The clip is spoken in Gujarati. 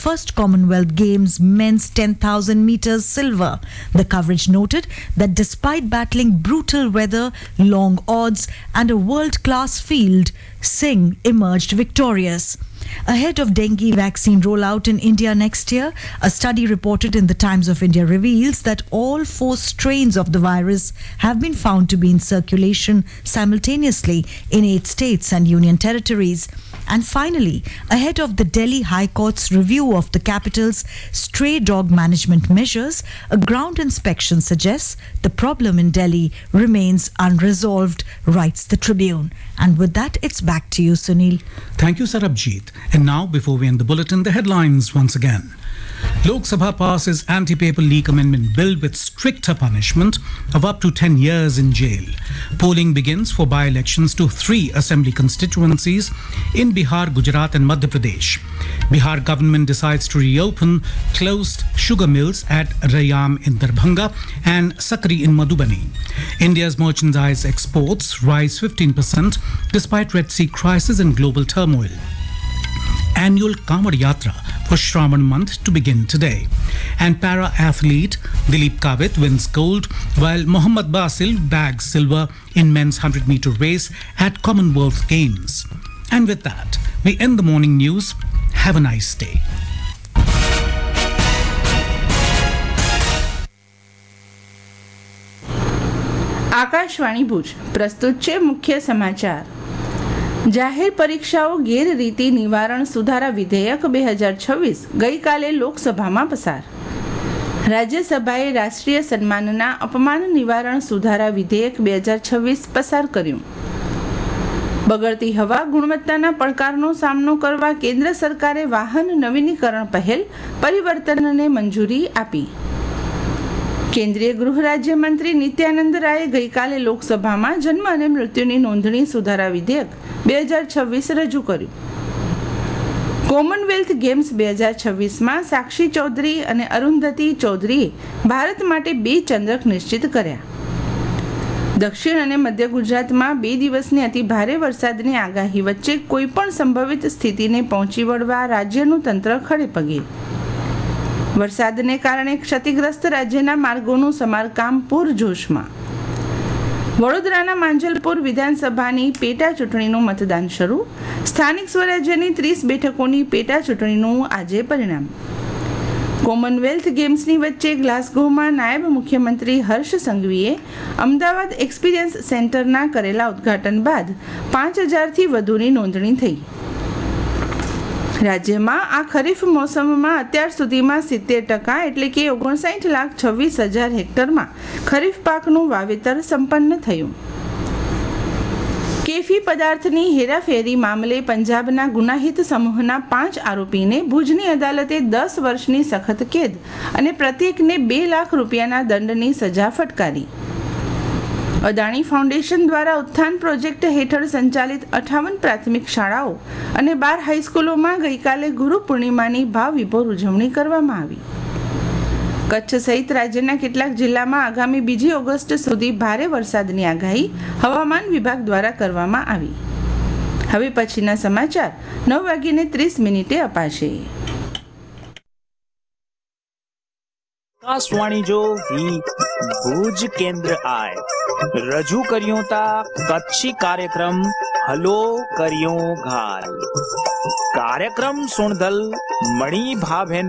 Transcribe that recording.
first Commonwealth Games men's 10,000 meters silver. The coverage noted that despite battling brutal weather, long odds and a world-class field, Singh emerged victorious. Ahead of dengue vaccine rollout in India next year, a study reported in the Times of India reveals that all 4 strains of the virus have been found to be in circulation simultaneously in 8 states and union territories. And finally, ahead of the Delhi High Court's review of the capital's stray dog management measures, a ground inspection suggests the problem in Delhi remains unresolved, writes the Tribune. And with that, it's back to you, Sunil. Thank you, Sarabjit. And now, before we end the bulletin, the headlines once again. Lok Sabha passes anti-paper leak amendment bill with stricter punishment of up to 10 years in jail. Polling begins for by-elections to 3 assembly constituencies in Bihar, Gujarat and Madhya Pradesh. Bihar government decides to reopen closed sugar mills at Rayam in Darbhanga and Sakri in Madhubani. India's merchandise exports rise 15% despite Red Sea crisis and global turmoil. Annual Kamar Yatra for Shravan month to begin today. And para-athlete Dilip Kavit wins gold while Mohammad Basil bags silver in men's 100-meter race at Commonwealth Games. And with that, we end the morning news. Have a nice day. Akashvani Bhuj પ્રસ્તુત છે મુખ્ય સમાચાર. જાહેર પરીક્ષાઓ ગેરરીતિ નિવારણ સુધારા વિધેયક 2026 ગઈકાલે લોકસભામાં પસાર. રાજ્યસભાએ રાષ્ટ્રીય સન્માનના અપમાન નિવારણ સુધારા વિધેયક 2026 પસાર કર્યું. બગડતી હવા ગુણવત્તાના પડકારનો સામનો કરવા કેન્દ્ર સરકારે વાહન નવીનીકરણ પહેલ પરિવર્તનને મંજૂરી આપી. કેન્દ્રીય ગૃહ રાજ્યમંત્રી નિત્યાનંદ રાયે ગઈકાલે લોકસભામાં જન્મ અને મૃત્યુની નોંધણી સુધારા વિધેયક 2026 રજૂ કર્યું. કોમનવેલ્થ ગેમ્સ 2026માં સાક્ષી ચૌધરી અને અરુંધતી ચૌધરીએ ભારત માટે 2 ચંદ્રક નિશ્ચિત કર્યા. દક્ષિણ અને મધ્ય ગુજરાતમાં 2 દિવસની અતિ ભારે વરસાદની આગાહી વચ્ચે કોઈપણ સંભવિત સ્થિતિને પહોંચી વળવા રાજ્યનું તંત્ર ખડેપગે. વરસાદને કારણે ક્ષતિગ્રસ્ત રાજ્યના માર્ગોનું સમારકામ પૂરજોશમાં. વડોદરાના માંજલપુર વિધાનસભાની પેટા ચૂંટણીનું મતદાન શરૂ. સ્થાનિક સ્વરાજ્યની 30 બેઠકોની પેટા ચૂંટણીનું આજે પરિણામ. કોમનવેલ્થ ગેમ્સની વચ્ચે ગ્લાસગોમાં નાયબ મુખ્યમંત્રી હર્ષ સંઘવીએ અમદાવાદ એક્સપિરિયન્સ સેન્ટરના કરેલા ઉદ્ઘાટન બાદ 5,000થી વધુની નોંધણી થઈ. રાજ્યમાં આ ખરીફ મોસમમાં અત્યાર સુધીમાં 70% એટલે કે 59,26,000 હેક્ટરમાં ખરીફ પાકનું વાવેતર સંપન્ન થયું. કેફી પદાર્થની હેરાફેરી મામલે પંજાબના ગુનાહિત સમૂહના 5 આરોપીને ભુજની અદાલતે 10 વર્ષની સખત કેદ અને પ્રત્યેકને 2 લાખ રૂપિયાના દંડની સજા ફટકારી. અદાણી ફાઉન્ડેશન દ્વારા ઉત્થાન પ્રોજેક્ટ હેઠળ સંચાલિત 58 પ્રાથમિક શાળાઓ અને 12 હાઈસ્કૂલોમાં ગઈકાલે ગુરુ પૂર્ણિમાની ભાવવિભોર ઉજવણી કરવામાં આવી. કચ્છ સહિત રાજ્યના કેટલાક જિલ્લામાં આગામી 2 ઓગસ્ટ સુધી ભારે વરસાદની આગાહી હવામાન વિભાગ દ્વારા કરવામાં આવી. હવે પછીના સમાચાર 9:30 અપાશે. આકાશવાણી જો ભુજ કેન્દ્ર આય રજૂ કર્યો તા કચ્છી કાર્યક્રમ હલો કર્યો ઘાલ. કાર્યક્રમ સુણધલ મણી ભાભેન